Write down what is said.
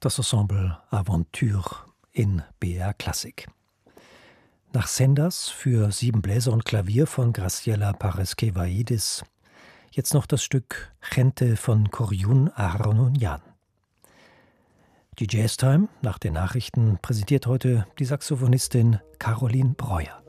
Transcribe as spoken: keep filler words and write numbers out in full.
Das Ensemble Aventure in B R Klassik. Nach Senders für sieben Bläser und Klavier von Graciela Paraskevaidis jetzt noch das Stück Gente von Koryun Aharonyan. Die Jazztime nach den Nachrichten präsentiert heute die Saxophonistin Caroline Breuer.